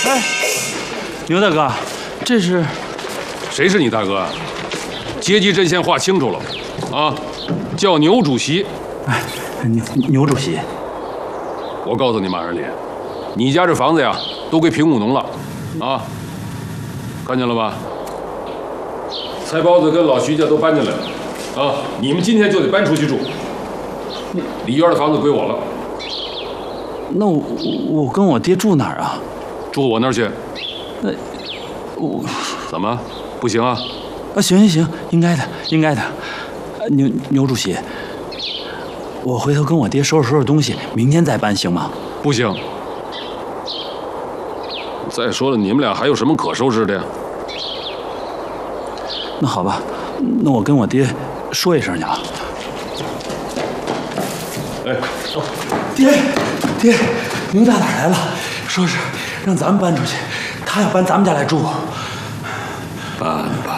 哎，牛大哥，这是？ 谁是你大哥啊？阶级阵线划清楚了，啊，叫牛主席。 哎，牛主席， 我告诉你，马二林，你家这房子呀，都归平武农了，啊，看见了吧？菜包子跟老徐家都搬进来了，啊，你们今天就得搬出去住。里院的房子归我了。 那我跟我爹住哪儿啊？ 住我那儿去。 那我怎么不行啊？ 行，应该的。牛主席，我回头跟我爹收拾东西，明天再搬行吗？ 不行。再说了，你们俩还有什么可收拾的呀？ 那好吧，那我跟我爹说一声去啊。 哎， 爹，牛大哪来了？说是让咱们搬出去，他要搬咱们家来住。 搬吧。